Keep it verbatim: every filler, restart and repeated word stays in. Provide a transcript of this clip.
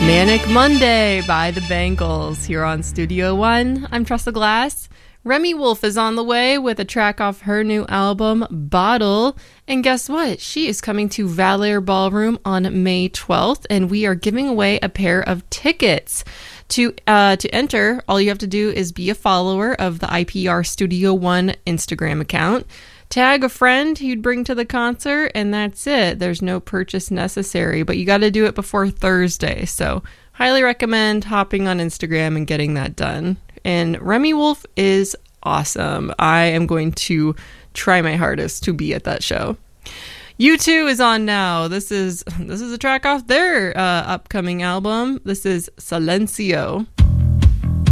Manic Monday by the Bangles here on Studio One. I'm Tressa Glass. Remi Wolf is on the way with a track off her new album, Bottle. And guess what? She is coming to Valor Ballroom on May twelfth, and we are giving away a pair of tickets. To uh, to enter, all you have to do is be a follower of the I P R Studio One Instagram account. Tag a friend who you'd bring to the concert, and that's it. There's no purchase necessary, but you got to do it before Thursday. So highly recommend hopping on Instagram and getting that done. And Remi Wolf is awesome. I am going to try my hardest to be at that show. U two is on now. This is this is a track off their uh, upcoming album. This is Silencio.